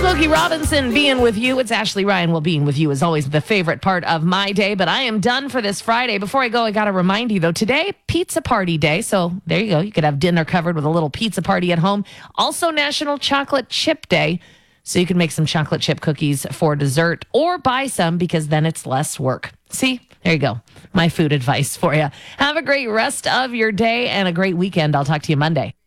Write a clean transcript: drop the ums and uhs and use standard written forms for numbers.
Smokey Robinson being with you. It's Ashley Ryan. Well, being with you is always the favorite part of my day, but I am done for this Friday. Before I go, I got to remind you, though, today, pizza party day. So there you go. You could have dinner covered with a little pizza party at home. Also, National Chocolate Chip Day. So you can make some chocolate chip cookies for dessert or buy some because then it's less work. See, there you go. My food advice for you. Have a great rest of your day and a great weekend. I'll talk to you Monday.